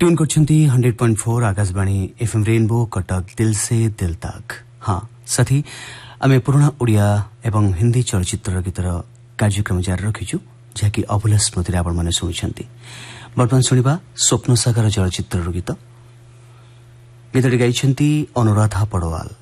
Tune करछंती 100.4 Akashvani FM rainbow Cuttack दिल से दिल तक। हाँ साथी आमे पुराना ओडिया एवं हिंदी चलचित्र गीतर कार्यक्रम जारी रखिछु जहाँकि अभुला स्मृति आपण माने सुनिछंती। वर्तमान सुनिबा स्वप्न सागर चलचित्र गीत गीतटी गाइछंती अनुराधा पडवाल।